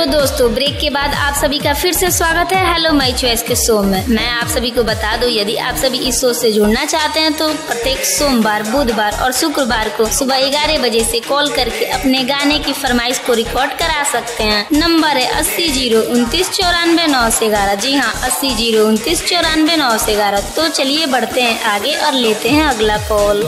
दोस्तों, ब्रेक के बाद आप सभी का फिर से स्वागत है हेलो माय चॉइस के शो में। मैं आप सभी को बता दूं, यदि आप सभी इस शो से जुड़ना चाहते हैं तो प्रत्येक सोमवार, बुधवार और शुक्रवार को सुबह 11 बजे से कॉल करके अपने गाने की फरमाइश को रिकॉर्ड करा सकते हैं। नंबर है 80-029-94-911। जी हाँ, 80-029-94-911। तो चलिए बढ़ते हैं आगे और लेते हैं अगला कॉल।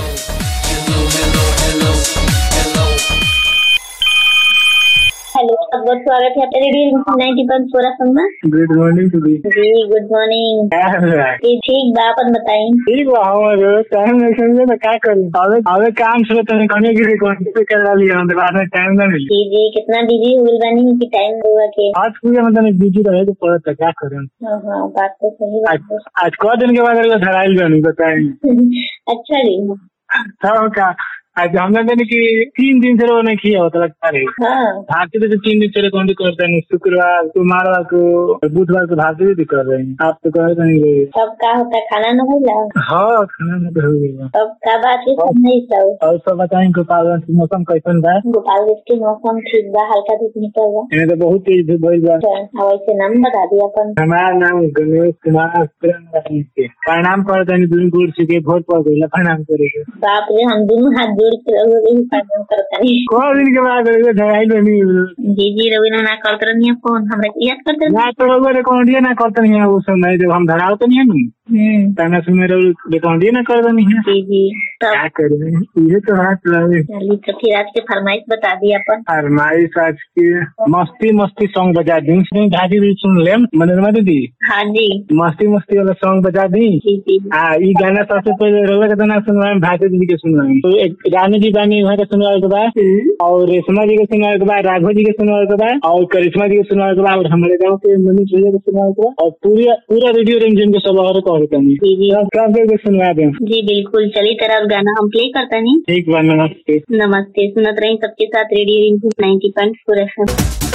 हेलो, बहुत स्वागत है आपका रेडियो 90.4 में। गुड मॉर्निंग जी। Good morning. क्या हाल है? ठीक बा, अपन बताई। ठीक बा, हमारे टाइम नहीं समझे तो क्या करूं। अबे काम से तो कहने की रिकॉर्ड पे करा लिया, मतलब बाद में टाइम ना मिली। जी, कितना बिजी हो गई बानी कि टाइम हुआ के आज पूरा मतलब बिजी रहे तो पड़ा था, क्या करें। हां, बात तो सही बात है। आज को दिन के बाद धराइल बनी बताएं। अच्छा जी। सब का आज हमने देने की 3 दिन से वो नहीं किया होता लगता है। भारतीय तो 3 दिन से रिकॉर्ड करते हैं, शुक्रवार को, सोमवार को, बुधवार को भारतीय भी कर रहे हैं। आप तो कह नहीं रहे। सब का होता है, खाना न होला। हाँ, खाना न हो गया। सब का बात है, सब नहीं सब। और सब बताएं गोपालगंज की मौसम कैसन बा? गोपालगंज के मौसम ठीक बा, हल्का धूप निकल रहा है। तो बहुत तेज धूप भइल बा। वैसे नाम बता दिया अपन। हमारा नाम गणेश कुमार प्रणाम करते हैं। दूर दूर से वोट पड़ गई, प्रणाम करेंगे। बाप रे, हम दोनों हाथ जोड़ के प्रणाम करता है। कौन दिन के बाद जी रवीना ना करते रहिए फोन, हमरा याद करते ना तो रिकॉर्डिया ना करते नहीं है। उस समय जब हम धराव तो नहीं है ना सुन रिकॉर्डिया ना कर देनी है। जी क्या करें, ये तो हाथ लगे। चलिए तो फिर आज के फरमाइश बता दी अपन। फरमाइश आज की मस्ती मस्ती सॉन्ग बजा दी। झाजी भी सुन ले मनोरमा दीदी। हाँ जी, मस्ती मस्ती वाला सॉन्ग बजा दी। हाँ, ये गाना सबसे पहले रोला का गाना सुनवाए, भारती दीदी के सुनवाए। तो एक रानी जी बानी वहाँ के सुनवाए के बाद, और रेशमा जी के सुनवाए के बाद, राघव जी के सुनवाए के बाद, और करिश्मा जी के सुनवाए के बाद, और हमारे गाँव के मनीष भैया के सुनवाए के बाद, और पूरा रेडियो रिमझिम के सब और को सुनवा दें। जी बिल्कुल। चलिए तरह गाना हम प्ले करते हैं। ठीक बा, नमस्ते। नमस्ते। सुनत रही सबके साथ रेडियो 90.4 FM।